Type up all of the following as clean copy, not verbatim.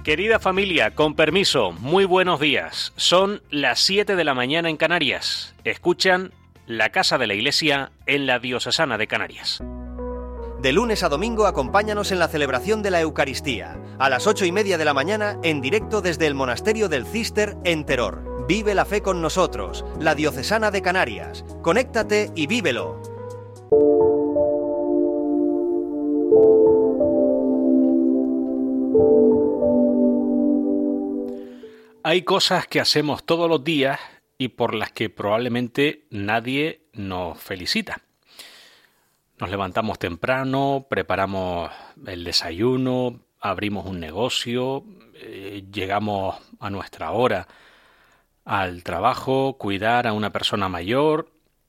Querida familia, con permiso, muy buenos días. Son las 7 de la mañana en Canarias. Escuchan La Casa de la Iglesia en la Diocesana de Canarias. De lunes a domingo acompáñanos en la celebración de la Eucaristía. A las 8:30 de la mañana, en directo desde el Monasterio del Císter en Teror. Vive la fe con nosotros, la Diocesana de Canarias. Conéctate y vívelo. Hay cosas que hacemos todos los días y por las que probablemente nadie nos felicita. Nos levantamos temprano, preparamos el desayuno, abrimos un negocio, llegamos a nuestra hora al trabajo, cuidar a una persona mayor,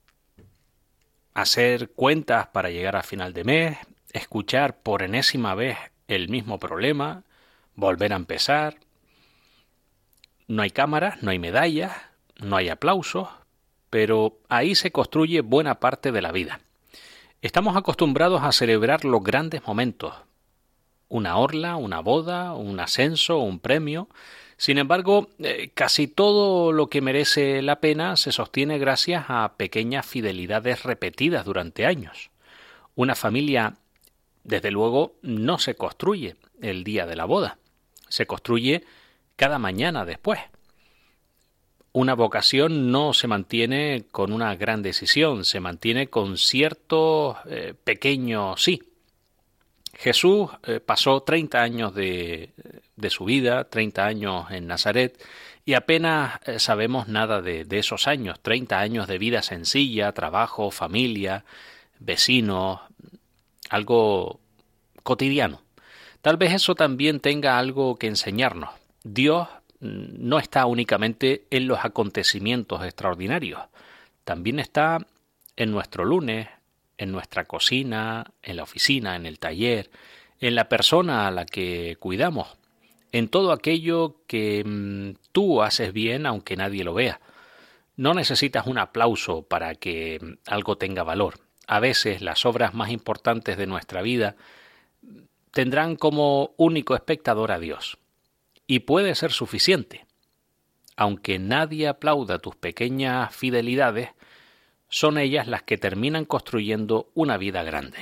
hacer cuentas para llegar a final de mes, escuchar por enésima vez el mismo problema, volver a empezar. No hay cámaras, no hay medallas, no hay aplausos, pero ahí se construye buena parte de la vida. Estamos acostumbrados a celebrar los grandes momentos, una orla, una boda, un ascenso, un premio. Sin embargo, casi todo lo que merece la pena se sostiene gracias a pequeñas fidelidades repetidas durante años. Una familia, desde luego, no se construye el día de la boda, se construye cada mañana después. Una vocación no se mantiene con una gran decisión, se mantiene con ciertos pequeños sí. Jesús pasó 30 años de su vida, 30 años en Nazaret, y apenas sabemos nada de esos años, 30 años de vida sencilla, trabajo, familia, vecinos, algo cotidiano. Tal vez eso también tenga algo que enseñarnos. Dios no está únicamente en los acontecimientos extraordinarios, también está en nuestro lunes, en nuestra cocina, en la oficina, en el taller, en la persona a la que cuidamos, en todo aquello que tú haces bien aunque nadie lo vea. No necesitas un aplauso para que algo tenga valor. A veces las obras más importantes de nuestra vida tendrán como único espectador a Dios. Y puede ser suficiente. Aunque nadie aplauda tus pequeñas fidelidades, son ellas las que terminan construyendo una vida grande.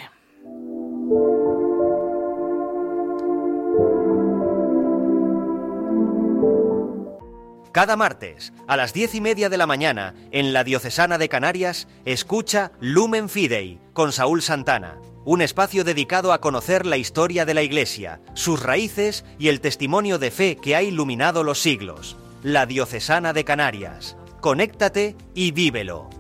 Cada martes, a las 10:30 de la mañana, en la Diocesana de Canarias, escucha Lumen Fidei con Saúl Santana. Un espacio dedicado a conocer la historia de la Iglesia, sus raíces y el testimonio de fe que ha iluminado los siglos. La Diocesana de Canarias. Conéctate y vívelo.